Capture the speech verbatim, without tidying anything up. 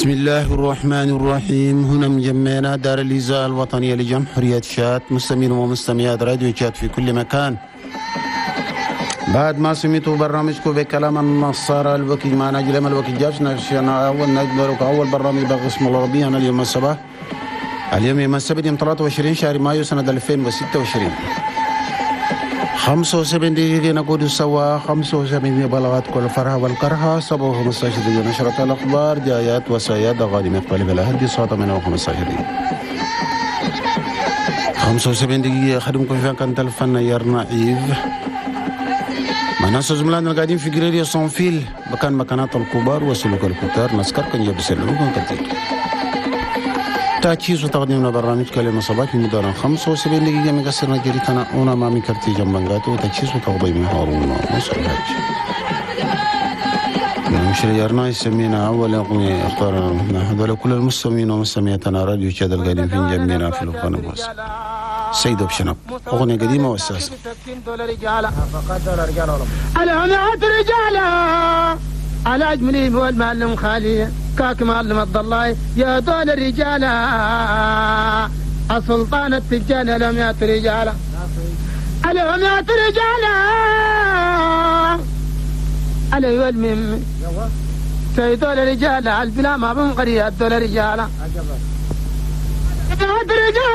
بسم الله الرحمن الرحيم. هنا من جمينا دار الإذاعة الوطنية لجمهورية تشاد، مستمعين ومستمعات راديو تشاد في كل مكان. بعد ما سمعتوا برنامجكم بكلام النصارى الوكي معنا جلما الوكي جابسنا أول نجم أول برنامج باسم الله ربي. أنا اليوم الصباح اليوم يوم السبت يوم ثلاثة وعشرين شهر مايو سنة ألفين وستة وعشرين. خمسة وسبعين دقيقة نقود سوا، خمسة وسبعين بلغت كل فرحة والكرهة، سبعة وخمسة دقيقة نشرة الأخبار، جايات وسايات أغاني مختلفة الأهدي صوت من وخمسة دقيقة. خمسة وسبعين دقيقة خدمكم في كانت الفن يرنا إيف. مناس زملائنا القاعدين في جريريا صنفيل مكان مكانات الكبار وسلوك الكتار نسكر كن جاب سلوكهم كتير. تأجيز وتقديمنا برنامج كلمة صباح في مدار خمسة وسبعين دقيقة مقصرنا جريتنا أنا مامي كرتي جنبانغاتو وتأجيز وتقديم هارون وصلاج. نمشي يارنا يسمينا أول أغنية اختارنا هذول كل المستمعين ومستمعاتنا راديو تشاد القاعدين في جميعنا في القنوات. سيد بشنب أغنية قديمة وأساسا. العنات رجالة على أجملين والمعلم خالي كاك معلم الضلاي يا دول الرجالة السلطان التجاني لم يأت رجالة الهم يأت رجالة علي والمم سيد دول الرجالة البلا ما بمقرية دول الرجالة